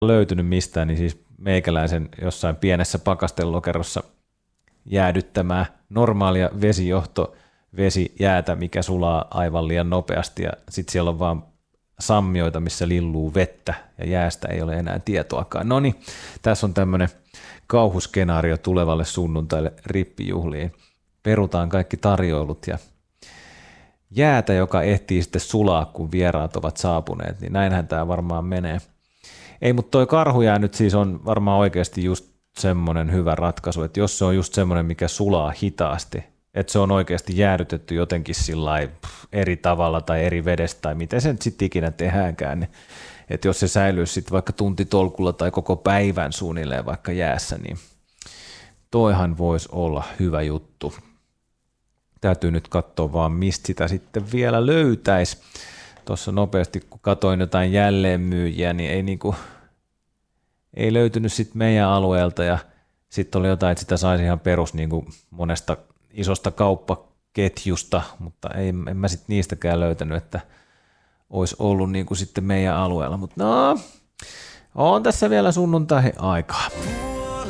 löytynyt mistään, niin siis meikäläisen jossain pienessä pakastelokerossa jäädyttämää normaalia vesijäätä, mikä sulaa aivan liian nopeasti, ja sitten siellä on vaan sammioita, missä lilluu vettä, ja jäästä ei ole enää tietoakaan. No niin, tässä on tämmöinen kauhuskenaario tulevalle sunnuntaille rippijuhliin. Perutaan kaikki tarjoilut, ja jäätä, joka ehtii sitten sulaa, kun vieraat ovat saapuneet, niin näinhän tämä varmaan menee. Ei, mutta toi karhujää nyt siis on varmaan oikeasti just semmoinen hyvä ratkaisu, että jos se on just semmoinen, mikä sulaa hitaasti, että se on oikeasti jäädytetty jotenkin sillai eri tavalla tai eri vedestä tai miten se nyt sitten ikinä tehdäänkään, niin että jos se säilyy sitten vaikka tuntitolkulla tai koko päivän suunnilleen vaikka jäässä, niin toihan voisi olla hyvä juttu. Täytyy nyt katsoa vaan, mistä sitä sitten vielä löytäisi. Tuossa nopeasti, kun katsoin jotain jälleenmyyjiä, niin ei löytynyt sitten meidän alueelta, ja sitten oli jotain, että sitä saisi ihan perus niin kuin monesta isosta kauppaketjusta, mutta en mä sitten niistäkään löytänyt, että olisi ollut niin kuin sitten meidän alueella. Mutta no, on tässä vielä sunnuntai aikaa.